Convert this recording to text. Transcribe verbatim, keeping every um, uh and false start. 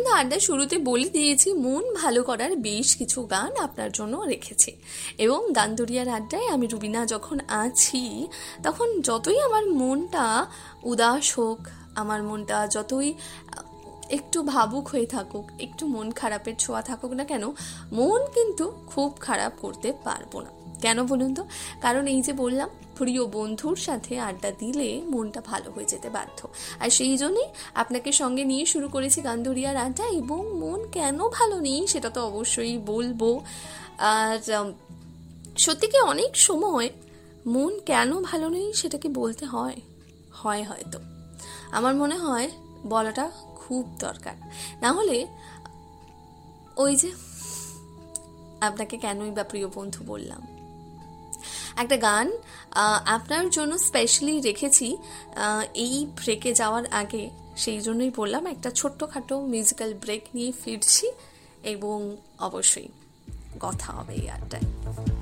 আড্ডা শুরুতে বলে দিয়েছি মন ভালো করার বেশ কিছু গান আপনার জন্য রেখেছি, এবং গান দরিয়ার আড্ডায় আমি রুবিনা যখন আছি তখন যতই আমার মনটা উদাস হোক, আমার মনটা যতই একটু ভাবুক হয়ে থাকুক, একটু মন খারাপের ছোঁয়া থাকুক না কেন, মন কিন্তু খুব খারাপ করতে পারবো না। কেন বলুন তো? কারণ এই যে বললাম, প্রিয় বন্ধুর সাথে আড্ডা দিলে মনটা ভালো হয়ে যেতে বাধ্য। আর সেই জন্যই আপনাকে সঙ্গে নিয়ে শুরু করেছি গান দরিয়ার আড্ডা। এবং মন কেন ভালো নেই সেটা তো অবশ্যই বলবো। আর সত্যি কি অনেক সময় মন কেন ভালো নেই সেটা কি বলতে হয়? হয় হয়তো, আমার মনে হয় বলাটা খুব দরকার। না হলে ওই যে আপনাকে কেনই বা প্রিয় বন্ধু বললাম। একটা গান আপনার জন্য স্পেশালি রেখেছি এই ব্রেকে যাওয়ার আগে, সেই জন্যই বললাম একটা ছোট্টখাটো মিউজিক্যাল ব্রেক নিয়ে ফিরছি, এবং অবশ্যই কথা হবে এই আড্ডায়।